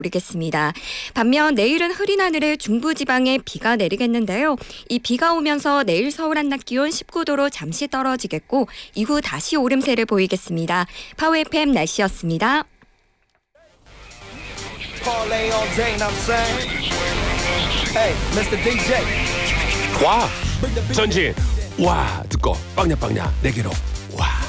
모르겠습니다. 반면 내일은 흐린 하늘에 중부지방에 비가 내리겠는데요. 이 비가 오면서 내일 서울 한낮 기온 19도로 잠시 떨어지겠고 이후 다시 오름세를 보이겠습니다. 파워 FM 날씨였습니다. 와 전진 와 듣고 빵야빵야 내게로